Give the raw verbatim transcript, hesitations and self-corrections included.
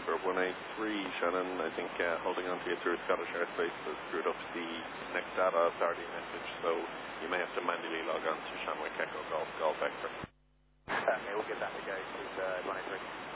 November one eight three, Shannon, I think uh, holding on to you through Scottish Airspace has screwed up the next data authority message, so you may have to manually log on to Shanwick Echo Golf Golf Vector. Okay, we'll give that a go. It's uh, one eight three.